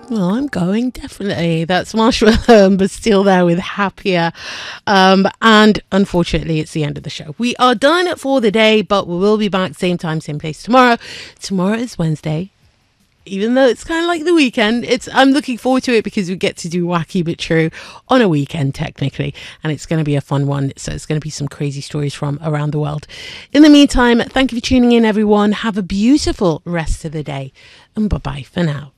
Well, I'm going, definitely. That's Marshmallow but still there with Happier. And unfortunately, it's the end of the show. We are done for the day, but we will be back same time, same place tomorrow. Tomorrow is Wednesday. Even though it's kind of like the weekend, I'm looking forward to it because we get to do Wacky But True on a weekend technically, and it's going to be a fun one. So it's going to be some crazy stories from around the world. In the meantime, thank you for tuning in, everyone. Have a beautiful rest of the day, and bye bye for now.